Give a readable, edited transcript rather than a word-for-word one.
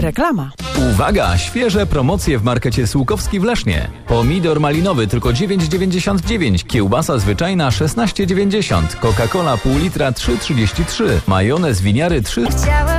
Reklama. Uwaga! Świeże promocje w markecie Sułkowski w Lesznie. Pomidor malinowy tylko 9,99, kiełbasa zwyczajna 16,90, Coca-Cola pół litra 3,33, majonez winiary 3.